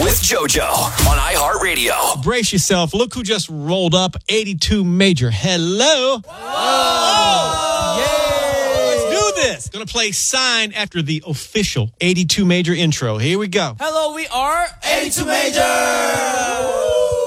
with JoJo on iHeartRadio. Brace yourself. Look who just rolled up. 82 Major. Hello. Let's do this. Gonna play Sign after the official 82 Major intro. Here we go. Hello, we are 82 Major.